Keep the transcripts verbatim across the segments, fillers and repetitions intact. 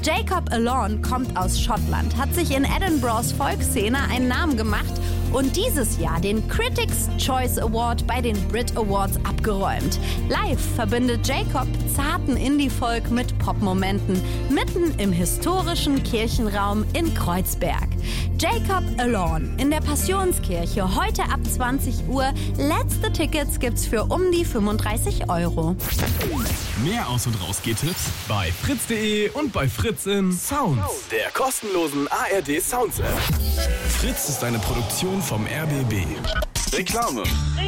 Jacob Elorn kommt aus Schottland, hat sich in Edinburghs Folkszene einen Namen gemacht und dieses Jahr den Critics' Choice Award bei den Brit Awards abgeräumt. Live verbindet Jacob zarten Indie-Folk mit Pop-Momenten, mitten im historischen Kirchenraum in Kreuzberg. Jacob Elorn in der Passionskirche, heute ab zwanzig Uhr. Letzte Tickets gibt's für um die fünfunddreißig Euro. Mehr Aus- und Raus-Geht-Tipps bei fritz punkt de und bei Fritz in Sounds, der kostenlosen A R D Sounds App. Fritz ist eine Produktion vom R B B. Reklame.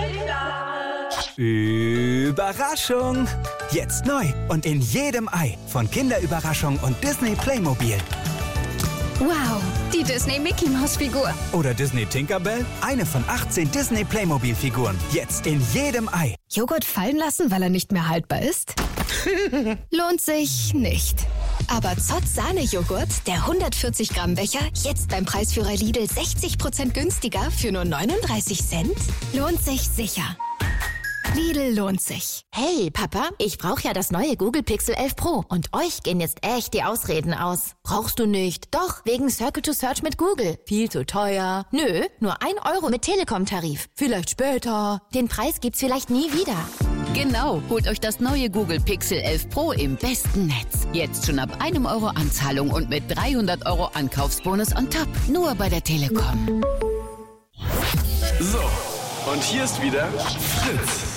Überraschung! Jetzt neu und in jedem Ei von Kinderüberraschung und Disney Playmobil. Wow, die Disney Mickey Maus Figur. Oder Disney Tinkerbell, eine von achtzehn Disney Playmobil Figuren. Jetzt in jedem Ei. Joghurt fallen lassen, weil er nicht mehr haltbar ist? Lohnt sich nicht. Aber Zott Sahne-Joghurt, der hundertvierzig Gramm Becher, jetzt beim Preisführer Lidl sechzig Prozent günstiger für nur neununddreißig Cent? Lohnt sich sicher. Lidl lohnt sich. Hey, Papa, ich brauche ja das neue Google Pixel elf Pro. Und euch gehen jetzt echt die Ausreden aus. Brauchst du nicht? Doch, wegen Circle to Search mit Google. Viel zu teuer. Nö, nur ein Euro mit Telekom-Tarif. Vielleicht später. Den Preis gibt's vielleicht nie wieder. Genau, holt euch das neue Google Pixel elf Pro im besten Netz. Jetzt schon ab einem Euro Anzahlung und mit dreihundert Euro Ankaufsbonus on top. Nur bei der Telekom. So, und hier ist wieder Fritz.